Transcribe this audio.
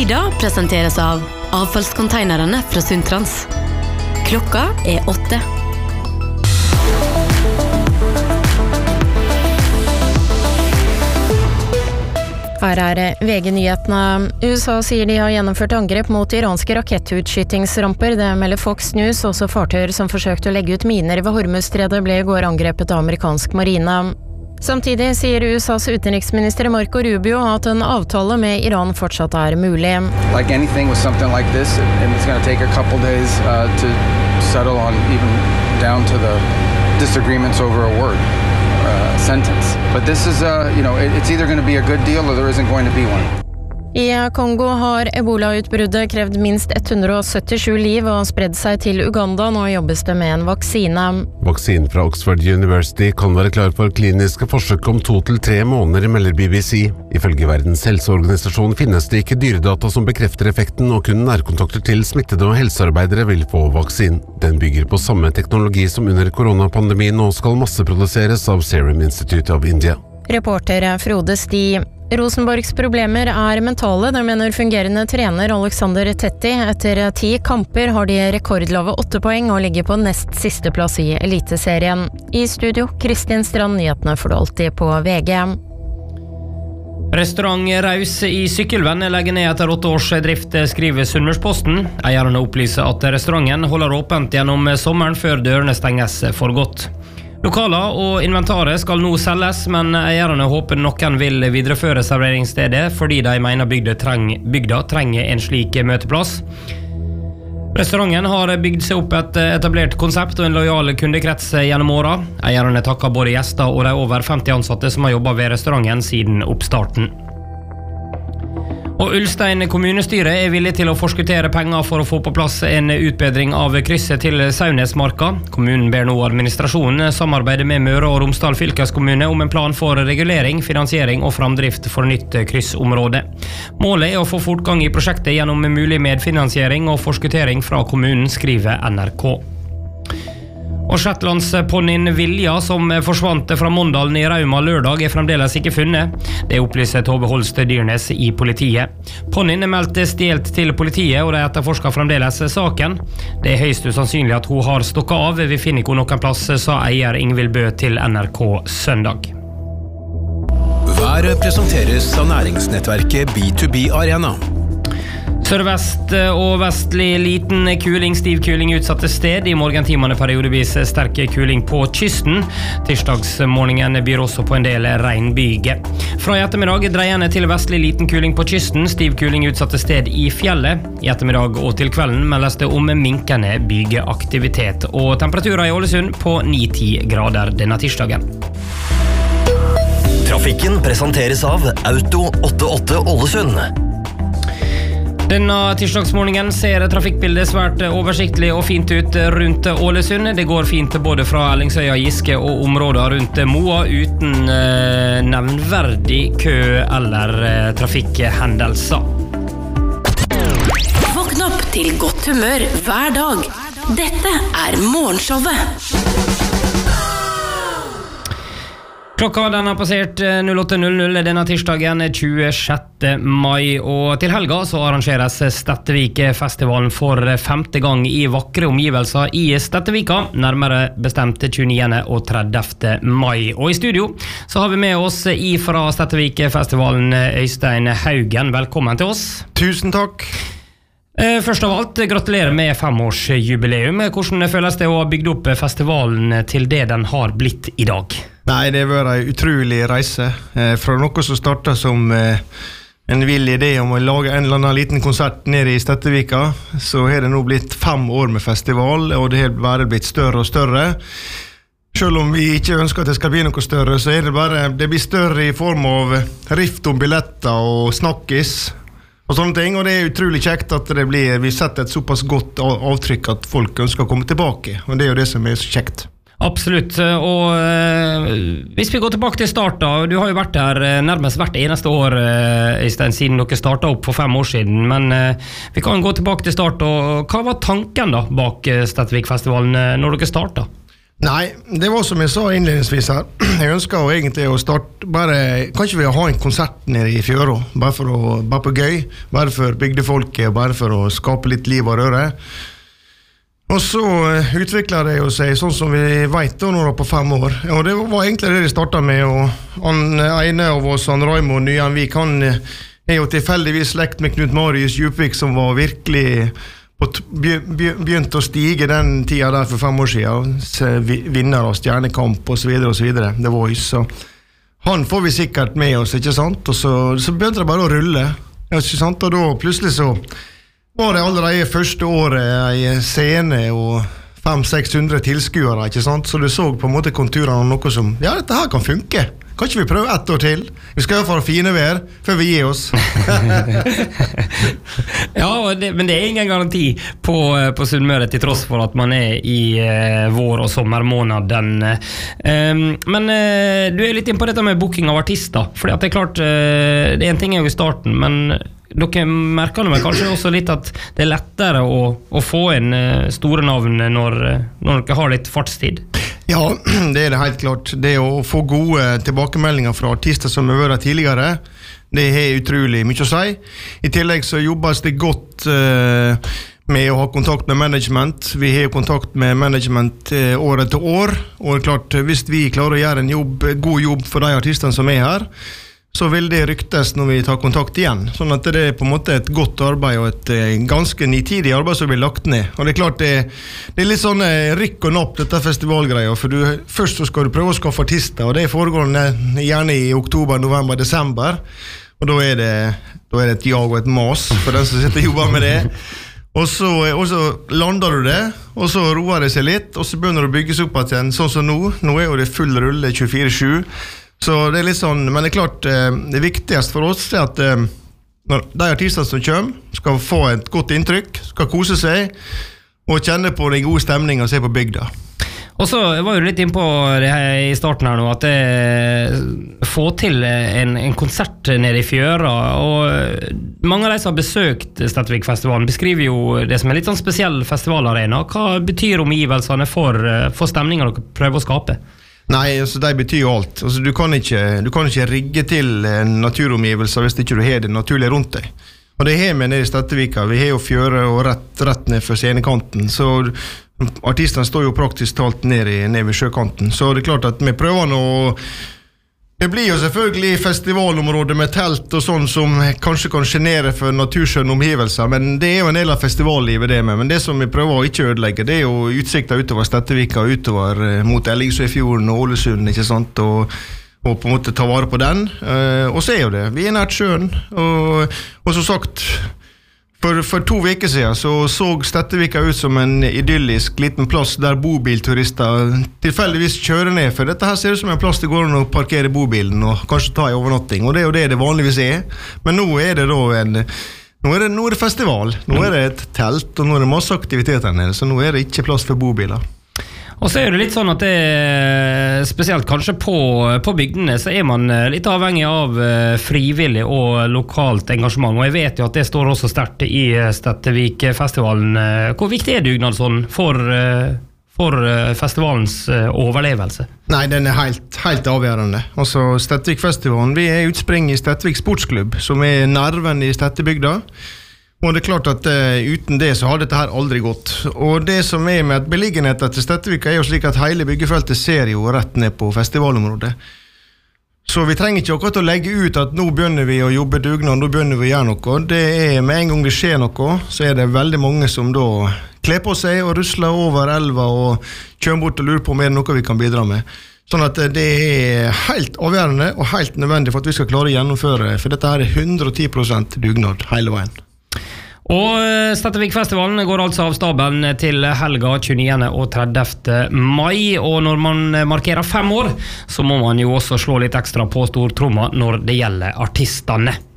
Lyda presenteres av avfallskonteinerne fra Sundtrans. Klokka 8. Her VG-nyhetene. USA sier de har gjennomført angrep mot iranske rakettutskyttingsramper. Det melder Fox News. Også fartøyer som forsøkte å legge ut miner ved Hormuzstredet ble I går angrepet av amerikansk marine. Samtidig sier USAs utenriksminister Marco Rubio at en avtale med Iran fortsatt mulig. Like anything with something like this, it's going to take a couple days to settle on, even down to the disagreements over a word. Sentence. But this is, it's either going to be a good deal or there isn't going to be one. I Kongo har Ebola-utbruddet krevd minst 177 liv og spredd seg til Uganda. Nå jobbes det med en vaksine. Vaksinen fra Oxford University kan være klar for kliniske forsøk om 2 til 3 måneder, melder BBC. Ifølge Verdens helseorganisasjon finnes det ikke dyredata som bekrefter effekten, og kun nærkontakter til smittede og helsearbeidere vil få vaksinen. Den bygger på samme teknologi som under koronapandemien og skal masseproduseres av Serum Institute of India. Reporter Frode Sti. Rosenborgs problemer mentale, det mener fungerende trener Alexander Tetti. Etter 10 kamper har de rekordlave 8 poeng og ligger på nest siste plass I Eliteserien. I studio, Kristin Strand, nyhetene får du alltid på VG. Restaurant Raus I Sykkelvenn legger ned etter 8 års drift, skriver Sunnmørsposten. Eierne opplyser at restauranten holder åpent gjennom sommeren før dørene stenges for godt. Lokaler og inventaret skal nå selges, men eierne håper noen vil videreføre serveringsstedet fordi de mener bygda trenger en slik møteplass. Restauranten har bygd seg opp et etablert konsept og en lojal kundekrets gjennom året. Eierne takker både gjester og de over 50 ansatte som har jobbet ved restauranten siden oppstarten. Og Ulstein kommunestyre villig til å forskuttere penger for å få på plass en utbedring av krysset til Saunesmarka. Kommunen ber nå administrasjonen samarbeide med Møre og Romsdal fylkeskommune om en plan for regulering, finansiering og framdrift for nytt kryssområde. Målet å få fortgang I prosjektet gjennom mulig medfinansiering og forskutering fra kommunen, skriver NRK. Og Shetlandsponnien Vilja, som forsvant fra Mondalen I Rauma lørdag, fremdeles ikke funnet. Det opplyser Tove Holst Dyrnes I politiet. Ponnien meldte stjelt til politiet, og de etterforsker fremdeles saken. Det høyst usannsynlig at hun har stokket av. Vi finner ikke noen plass, sa eier Ingvild Bø til NRK søndag. Været presenteres av næringsnettverket B2B Arena. Sørvest og vestlig liten kuling, stiv kuling utsatte sted. I morgentimene periodevis sterk kuling på kysten. Tirsdagsmorgenen byr også på en del regnbyge. Fra I ettermiddag dreiende til vestlig liten kuling på kysten, stiv kuling utsatte sted I fjellet. I ettermiddag og til kvelden meldes det om minkende bygeaktivitet. Og temperaturer I Ålesund på 9-10 grader denne tirsdagen. Trafikken presenteres av Auto 88 Ålesund. Denne tirsdagsmorgenen ser trafikkbildet svært oversiktlig og fint ut rundt Ålesund. Det går fint både fra Ellingsøya, Giske og områder rundt Moa uten nevnverdig kø eller trafikkhendelser. Våkn opp til godt humør hver dag. Dette Morgenshowet. Klokka den har passert 08.00 denne tirsdagen 26. mai, og til helga så arrangeres Stettevik-festivalen for 5. gang I vakre omgivelser I Stettevika, nærmere bestemt 29. og 30. mai. Og I studio så har vi med oss fra Stettevik-festivalen Øystein Haugen. Velkommen til oss. Tusen takk. Først av alt, gratulerer med 5-årsjubileum. Hvordan føles det å ha bygd opp festivalen til det den har blitt I dag? Nei, det var en utrolig reise. Fra noe som startet som en vill idé om å lage en eller annen liten konsert nede I Stettevika, så har det nå blitt 5 år med festival, og det har bare blitt større og større. Selv om vi ikke ønsker at det skal bli noe større, så er det blir større I form av rift om billetter og snakkis og sånne ting, og det utrolig kjekt at vi setter et såpass godt avtrykk at folk ønsker å komme tilbake, og det jo det som så kjekt. Absolutt, og hvis vi går tilbake til start da, du har jo vært her nærmest hvert eneste år Øystein, siden dere startet opp for 5 år siden, men vi kan gå tilbake til start, og hva var tanken da bak Stettevik-festivalen når dere startet? Nei, det var som jeg sa innledningsvis her. Jeg ønsker jo egentlig å starte kanskje vi ha en konsert nede i Fjøra, bare på gøy, bare for bygdefolket, bare for å skape litt liv og røre. Og så utvikler det jo seg sånn som vi vet da, når det var på 5 år. Og det var egentlig det de startet med, og han ene av oss, han Raimond Nyanvik, han er jo tilfeldigvis slekt med Knut Marius Djupvik, som var virkelig begynt å stige den tida der for 5 år siden, vinner av Stjernekamp og så videre, The Voice, så han får vi sikkert med oss, ikke sant? Og så begynte det bare å rulle, ikke sant? Og da plutselig så var det allerede første året en scene og 500-600 tilskuere, ikke sant? Så du så på en måte konturene av noe som, ja, dette her kan funke. Kan ikke vi prøve 1 år til? Vi skal i hvert fall ha fine vær før vi gir oss. Ja, men det er ingen garanti på Sunnmøre, til tross for at man er i vår- og sommermåneden. Men du er litt inn på dette med booking av artister, for det er klart, det er en ting jo i starten, men dere merker vel kanskje også litt at det er lettere å få inn store navn når dere har litt fartstid? Ja, det er det helt klart. Det å få gode tilbakemeldinger fra artister som har vært tidligere, det er utrolig mye å si. I tillegg så jobbes det godt med å ha kontakt med management. Vi har kontakt med management år etter år, og det er klart, hvis vi klarer å gjøre en god jobb for de artistene som er her, så vil det ryktes når vi tar kontakt igjen. Sånn at det er på en måte et godt arbeid og et ganske nitidig arbeid som blir lagt ned. Og det er klart, det er litt sånn rykk og napp, dette festivalgreier, for først så skal du prøve å skaffe artister, og det foregår gjerne i oktober, november, desember, og da er det et jag og et mas for den som sitter og jobber med det. Og så lander du det, og så roer det seg litt, og så begynner det å bygges opp igjen, sånn som nå. Nå er jo det full rulle 24/7, så det er litt sånn, men det er klart, det viktigste for oss er at når de artistene som kommer skal få et godt inntrykk, skal kose seg og kjenne på den gode stemningen og se på bygda. Og så var jo litt inn på det her i starten her nå, at få til en konsert nede i Fjøra, og mange av de som har besøkt Stedtvik-festivalen beskriver jo det som en litt sånn spesiell festivalarena. Hva betyr omgivelsene for stemningen dere prøver å skape? Nei, altså de betyr jo alt. Altså, du kan ikke rigge til en naturomgivelser hvis ikke du har det naturlig rundt deg. Og det har vi nede i Stedtvika. Vi har jo Fjøra og rett ned for scenekanten, så artistene står jo praktisk talt ned ved sjøkanten. Så det er klart at vi prøver å... Det blir jo selvfølgelig festivalområder med telt og sånn som kanskje kan genere for naturskjønne omgivelser, men det er jo en del av festivallivet det med. Men det som vi prøver å ikke ødelegge, det er jo utsikter utover Stedtvika, utover mot Ellingsøyfjorden og Ålesund, ikke sant, og på en måte ta vare på den. Og så er jo det, vi er nært sjøen, og som sagt, for 2 veker siden så Stedtvika ut som en idyllisk liten plass der bobilturister tilfeldigvis kjører ned, for dette her ser ut som en plass det går an å parkere bobilen og kanskje ta en overnatting, og det er jo det vanligvis er. Men nå er det da nå er det festival, nå er det et telt, og nå er det masse aktiviteter nede, så nå er det ikke plass for bobiler. Og så er det litt sånn at det, spesielt kanskje på bygdene, så er man litt avhengig av frivillig og lokalt engasjement, og jeg vet jo at det står også sterkt i Stedtvik-festivalen. Hvor viktig er dugnad sånn for festivalens overlevelse? Nei, den er helt avgjørende. Altså, Stedtvik-festivalen, vi er utspring i Stedtvik Sportsklubb, som er nerven i Stedtebygda. Og det er klart at uten det så har dette her aldri gått. Og det som er med beliggenheten til Stedtvika er jo slik at hele byggefeltet ser jo rett ned på festivalområdet. Så vi trenger ikke akkurat å legge ut at nå begynner vi å jobbe dugnad, nå begynner vi å gjøre noe. Det er med en gang det skjer noe, så er det veldig mange som da kler på seg og rusler over elva og kjører bort og lurer på om det er noe vi kan bidra med. Sånn at det er helt avgjørende og helt nødvendig for at vi skal klare å gjennomføre, for dette her er 110% dugnad hele veien. Og Stedtvik-festivalen går altså av staben til helga 29. og 30. mai, og når man markerer 5 år, så må man jo også slå litt ekstra på stortromma når det gjelder artistene.